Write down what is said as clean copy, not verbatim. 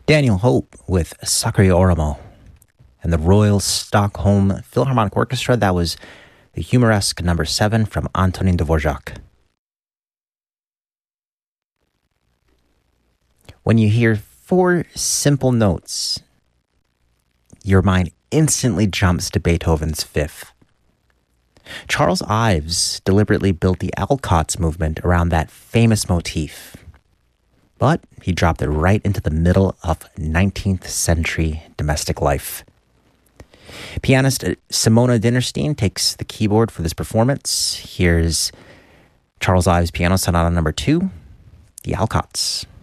Daniel Hope with Sakura Oramo, and the Royal Stockholm Philharmonic Orchestra. That was the Humoresque number 7 from Antonin Dvorak. When you hear 4 simple notes, your mind instantly jumps to Beethoven's Fifth. Charles Ives deliberately built the Alcotts movement around that famous motif, but he dropped it right into the middle of 19th century domestic life. Pianist Simona Dinnerstein takes the keyboard for this performance. Here's Charles Ives Piano Sonata number 2, the Alcotts.